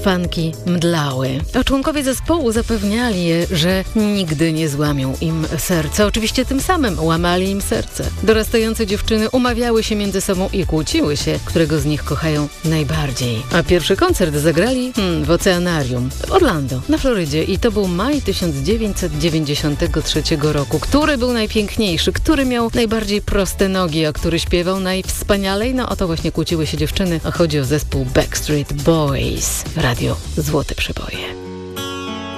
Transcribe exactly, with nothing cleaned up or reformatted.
fanki mdlały. A członkowie zespołu zapewniali je, że nigdy nie złamią im serca. Oczywiście tym samym łamali im serce. Dorastające dziewczyny umawiały się między sobą i kłóciły się, którego z nich kochają najbardziej. A pierwszy koncert zagrali hmm, w Oceanarium w Orlando, na Florydzie, i to był maj tysiąc dziewięćset dziewięćdziesiątego trzeciego roku. Który był najpiękniejszy, który miał najbardziej proste nogi, a który śpiewał najwspanialej? No o to właśnie kłóciły się dziewczyny, a chodzi o zespół Backstreet Boys w radiu Złote Przeboje.